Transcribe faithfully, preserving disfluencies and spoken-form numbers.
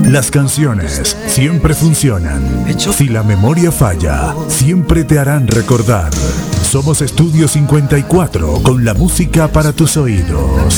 Las canciones siempre funcionan. Si la memoria falla, siempre te harán recordar. Somos Estudio cincuenta y cuatro, con la música para tus oídos.